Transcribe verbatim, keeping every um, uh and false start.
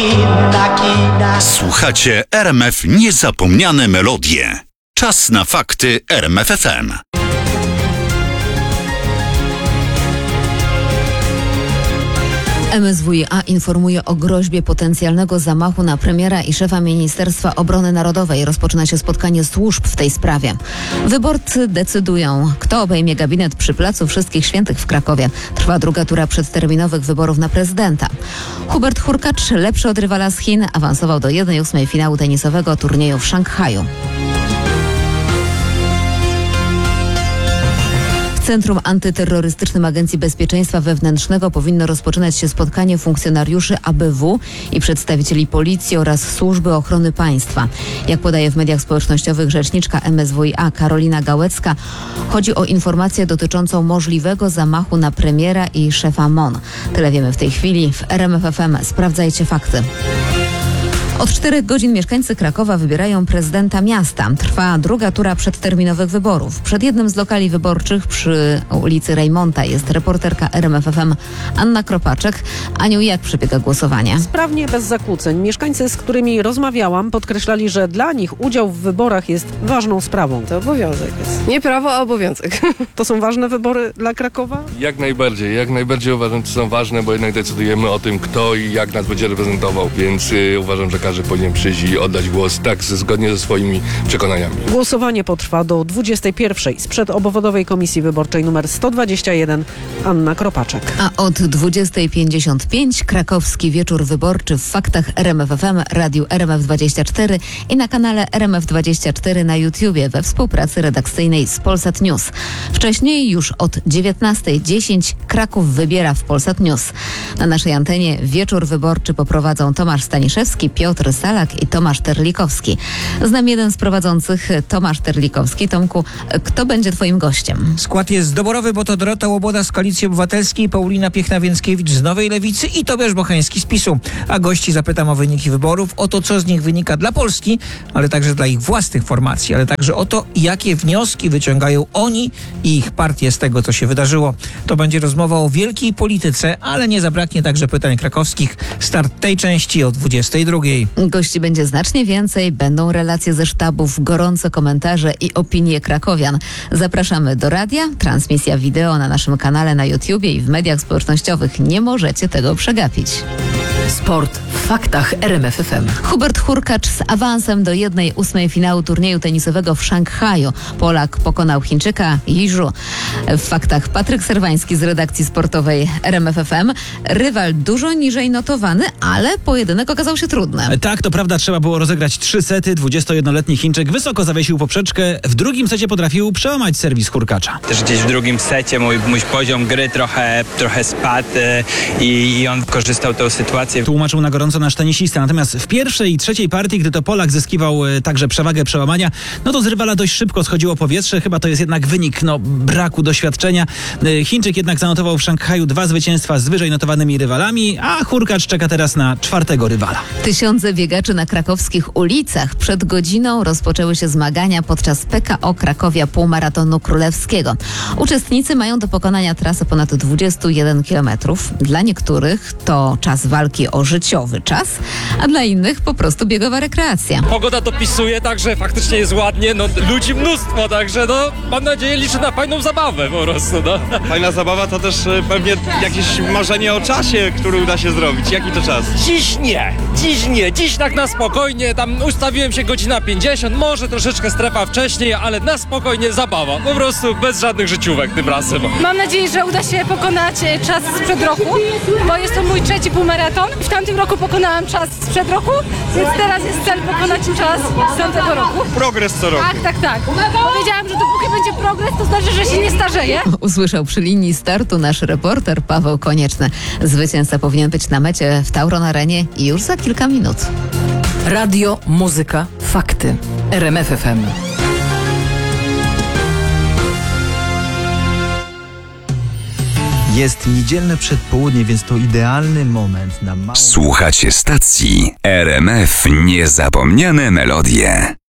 Słuchacie R M F Niezapomniane Melodie. Czas na fakty R M F F M. M S W i A informuje o groźbie potencjalnego zamachu na premiera i szefa Ministerstwa Obrony Narodowej. Rozpoczyna się spotkanie służb w tej sprawie. Wyborcy decydują, kto obejmie gabinet przy Placu Wszystkich Świętych w Krakowie. Trwa druga tura przedterminowych wyborów na prezydenta. Hubert Hurkacz, lepszy od rywala z Chin, awansował do jednej ósmej finału tenisowego turnieju w Szanghaju. W Centrum Antyterrorystycznym Agencji Bezpieczeństwa Wewnętrznego powinno rozpoczynać się spotkanie funkcjonariuszy A B W i przedstawicieli policji oraz Służby Ochrony Państwa. Jak podaje w mediach społecznościowych rzeczniczka M S W i A Karolina Gałecka, chodzi o informację dotyczącą możliwego zamachu na premiera i szefa M O N. Tyle wiemy w tej chwili. W R M F F M sprawdzajcie fakty. Od czterech godzin mieszkańcy Krakowa wybierają prezydenta miasta. Trwa druga tura przedterminowych wyborów. Przed jednym z lokali wyborczych przy ulicy Rejmonta jest reporterka R M F F M Anna Kropaczek. Aniu, jak przebiega głosowanie? Sprawnie, bez zakłóceń. Mieszkańcy, z którymi rozmawiałam, podkreślali, że dla nich udział w wyborach jest ważną sprawą. To obowiązek jest. Nie prawo, a obowiązek. To są ważne wybory dla Krakowa? Jak najbardziej. Jak najbardziej uważam, że są ważne, bo jednak decydujemy o tym, kto i jak nas będzie reprezentował. Więc yy, uważam, że każdy powinien przyjść i oddać głos tak zgodnie ze swoimi przekonaniami. Głosowanie potrwa do dwudziestej pierwszej. Sprzed obwodowej komisji wyborczej numer sto dwadzieścia jeden Anna Kropaczek. A od dwudziestej pięćdziesiąt pięć krakowski wieczór wyborczy w faktach R M F F M, radiu R M F dwadzieścia cztery i na kanale R M F dwadzieścia cztery na YouTubie we współpracy redakcyjnej z Polsat News. Wcześniej już od dziewiętnastej dziesięć Kraków wybiera w Polsat News. Na naszej antenie wieczór wyborczy poprowadzą Tomasz Staniszewski, Piotr Salak i Tomasz Terlikowski. Znam jeden z prowadzących, Tomasz Terlikowski. Tomku, kto będzie twoim gościem? Skład jest doborowy, bo to Dorota Łoboda z Koalicji Obywatelskiej, Paulina Piechna-Więckiewicz z Nowej Lewicy i Tobiasz Bocheński z PiSu. A gości zapytam o wyniki wyborów, o to, co z nich wynika dla Polski, ale także dla ich własnych formacji, ale także o to, jakie wnioski wyciągają oni i ich partie z tego, co się wydarzyło. To będzie rozmowa o wielkiej polityce, ale nie zabraknie także pytań krakowskich. Start tej części o dwudziestej drugiej. Gości będzie znacznie więcej, będą relacje ze sztabów, gorące komentarze i opinie krakowian. Zapraszamy do radia, transmisja wideo na naszym kanale na YouTubie i w mediach społecznościowych. Nie możecie tego przegapić. Sport w faktach R M F F M. Hubert Hurkacz z awansem do jednej ósmej finału turnieju tenisowego w Szanghaju. Polak pokonał Chińczyka Yiżu. W faktach Patryk Serwański z redakcji sportowej R M F F M. Rywal dużo niżej notowany, ale pojedynek okazał się trudny. Tak, to prawda, trzeba było rozegrać trzy sety. dwudziestojednoletni Chińczyk wysoko zawiesił poprzeczkę. W drugim secie potrafił przełamać serwis Hurkacza. Też gdzieś w drugim secie mój, mój poziom gry trochę, trochę spadł i, i on wykorzystał tę sytuację. Tłumaczył na gorąco nasz tenisista. Natomiast w pierwszej i trzeciej partii, gdy to Polak zyskiwał e, także przewagę przełamania, no to z rywala dość szybko schodziło powietrze. Chyba to jest jednak wynik no, braku doświadczenia. E, Chińczyk jednak zanotował w Szanghaju dwa zwycięstwa z wyżej notowanymi rywalami, a Hurkacz czeka teraz na czwartego rywala. Tysiące biegaczy na krakowskich ulicach. Przed godziną rozpoczęły się zmagania podczas P K O Krakowia Półmaratonu Królewskiego. Uczestnicy mają do pokonania trasę ponad dwadzieścia jeden kilometrów. Dla niektórych to czas walki o życiowy czas, a dla innych po prostu biegowa rekreacja. Pogoda dopisuje, także faktycznie jest ładnie, no ludzi mnóstwo, także no mam nadzieję, liczę na fajną zabawę po prostu, no. Fajna zabawa to też pewnie jakieś marzenie o czasie, który uda się zrobić. Jaki to czas? Dziś nie, dziś nie, dziś tak na spokojnie, tam ustawiłem się godzina pięćdziesiąt, może troszeczkę strefa wcześniej, ale na spokojnie zabawa, po prostu bez żadnych życiówek tym razem. Mam nadzieję, że uda się pokonać czas sprzed roku, bo jest to mój trzeci półmaraton. W tamtym roku pokonałam czas sprzed roku, więc teraz jest cel pokonać czas z tamtego roku. Progres co roku. Tak, tak, tak. Powiedziałam, że dopóki będzie progres, to znaczy, że się nie starzeje. Usłyszał przy linii startu nasz reporter Paweł Konieczny. Zwycięzca powinien być na mecie w Tauron Arenie już za kilka minut. Radio, muzyka, fakty. R M F F M. Jest niedzielne przedpołudnie, więc to idealny moment na małą... Słuchacie stacji R M F Niezapomniane Melodie.